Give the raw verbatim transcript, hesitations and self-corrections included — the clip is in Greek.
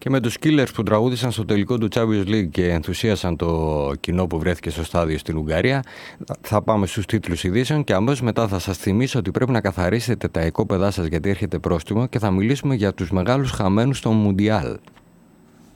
Και με τους Killers που τραγούδησαν στο τελικό του Champions League και ενθουσίασαν το κοινό που βρέθηκε στο στάδιο στην Ουγγαρία, θα πάμε στους τίτλους ειδήσεων και αμέσως μετά θα σας θυμίσω ότι πρέπει να καθαρίσετε τα οικόπεδά σας γιατί έρχεται πρόστιμο και θα μιλήσουμε για τους μεγάλους χαμένους στο Μουντιάλ.